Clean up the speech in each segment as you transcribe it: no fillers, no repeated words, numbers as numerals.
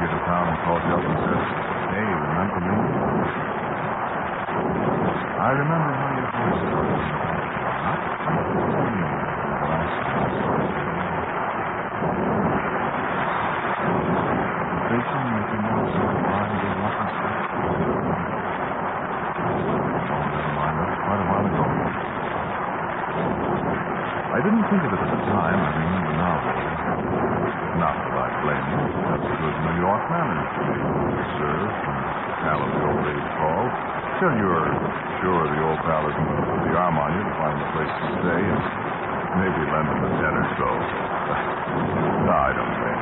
you to town and called you up and said, "Hey, remember me?" I remember how your voice started. Not quite the same as the last time I saw you. The vision that you know so far to get lucky. Never mind, that's quite a while ago. I didn't think of it at the time. I remember now. Not that I blame you. That's good New York manners to be served and tell of the old days call. Till you're sure the old pal isn't going to put the arm on you to find a place to stay and maybe lend him a $10 or so. No, I don't think.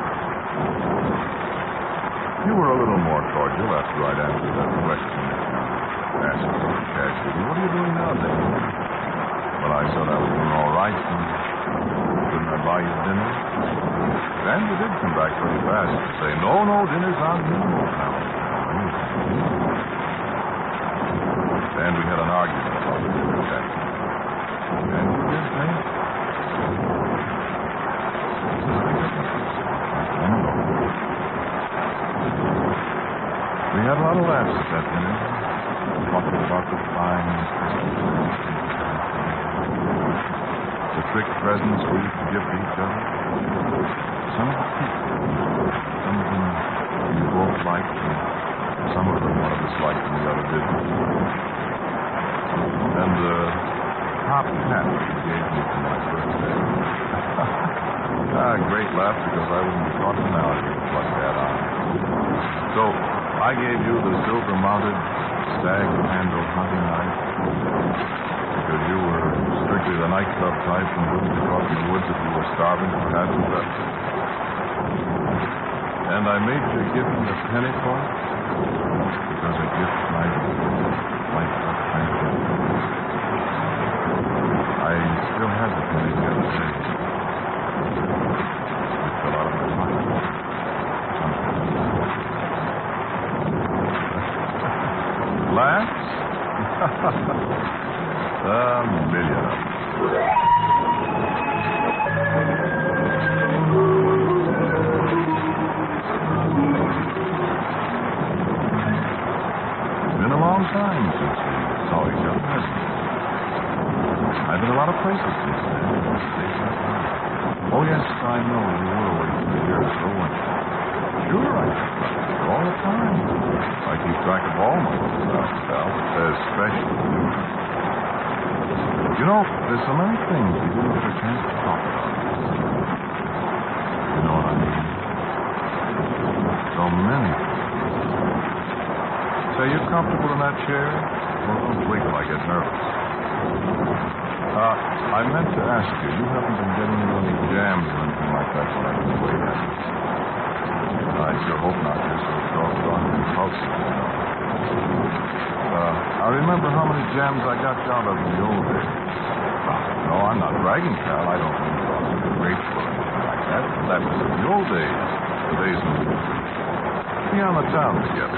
You were a little more cordial after I'd answered that question that you asked me casually. What are you doing now, then? Well, I said I was doing all right, and couldn't I buy you dinner? And you did come back pretty fast to say, no, dinner's on me, old pal. And we had an argument about the dinner check. And you did, mate? We had a lot of laughs at that dinner, talking about the fine the trick presents we used to give to each other. Some of the people, some of them you both liked, and some of them one of us liked and the other didn't. And the top hat you gave me for my birthday. Great laugh, because I wouldn't be talking now if you plugged that on. So I gave you the silver-mounted stag-handle hunting knife because you were strictly the nightclub type and wouldn't be caught in the woods if you were starving or hadn't left. And I made you give me a penny for it because a gift might not thank you. I still had the penny the other day. It fell out of my pocket. Laughs? A million of them. It's been a long time since we saw each other, hasn't it? I've been a lot of places since then. Oh, yes, I know. You were away for a year or so. Sure, I keep track of it all the time. I keep track of all my travels, pal, especially you. You know, there's so many things we didn't get a chance to talk about. You know what I mean? So many. Say, you comfortable in that chair? Well, don't wait till I get nervous. I meant to ask you, you haven't been getting into any jams or anything like that when I've been away, have you? I sure hope not. You're so doggone impulsive, you know. I remember how many jams I got you out of in the old days. No, I'm not bragging, pal. I don't mean to be grateful or anything like that. That was in the old days. The days when we would be on the town together.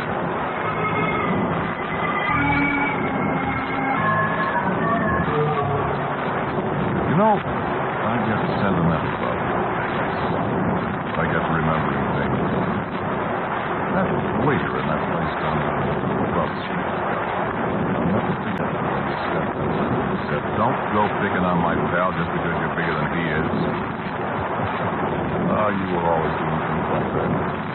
You know, I get sentimental about it. I get to remembering things. That waiter in that place down on 12th Street. I'll never forget it when he said, "Don't go picking on my pal just because you're bigger than he is." You were always doing things like that.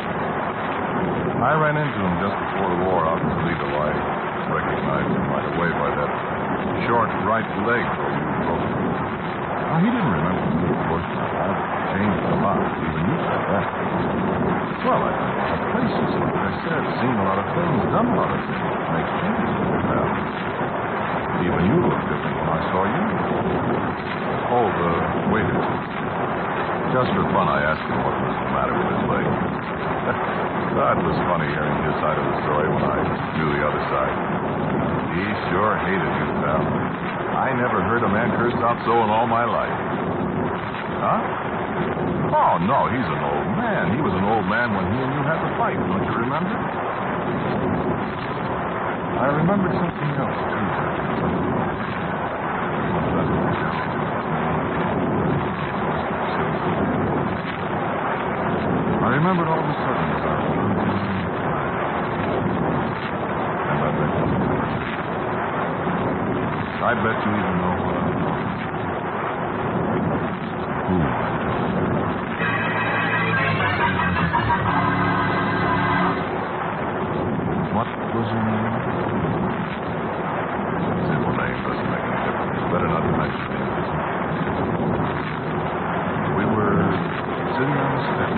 I ran into him just before the war out in Toledo. I recognized him right away by that short right leg where you broke it. He didn't remember me, of course. I've changed a lot. Even you said that. Well, I've been a lot of places, like I said, seen a lot of things, done a lot of things. Makes changes in your pal. Even you looked different when I saw you. Oh, the waiter. Just for fun, I asked him what was the matter with his leg. That was funny hearing his side of the story when I knew the other side. He sure hated you, pal. I never heard a man curse out so in all my life. Huh? Oh, no, he's an old man. He was an old man when he and you had the fight, don't you remember? I remembered something else, too. I remembered all of a sudden as I was I bet you even know what I'm talking about. Who? What was your name?